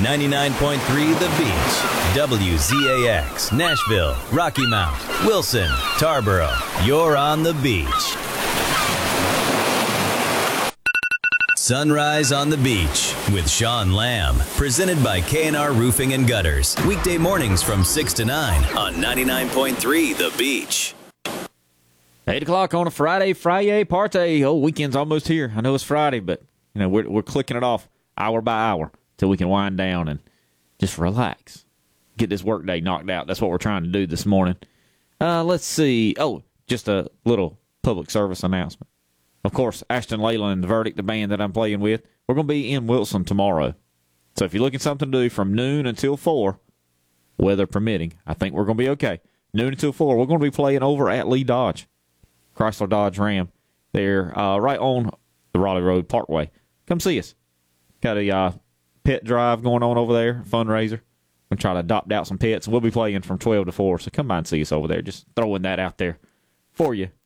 99.3 The Beach, WZAX, Nashville, Rocky Mount, Wilson, Tarboro. You're on the beach. Sunrise on the Beach with Sean Lamb. Presented by K&R Roofing and Gutters. Weekday mornings from 6 to 9 on 99.3 The Beach. 8 o'clock on a Friday party. Oh, weekend's almost here. I know it's Friday, but we're clicking it off hour by hour till we can wind down and just relax. Get this workday knocked out. That's what we're trying to do this morning. Let's see. Oh, just a little public service announcement. Of course, Ashton Leyland and The Verdict, the band that I'm playing with, we're going to be in Wilson tomorrow. So if you're looking for something to do from noon until 4, weather permitting, I think we're going to be okay. Noon until 4, we're going to be playing over at Lee Dodge, Chrysler Dodge Ram. They're right on the Raleigh Road Parkway. Come see us. Got a pet drive going on over there, fundraiser. We're going to try to adopt out some pets, and we'll be playing from 12 to 4. So come by and see us over there. Just throwing that out there for you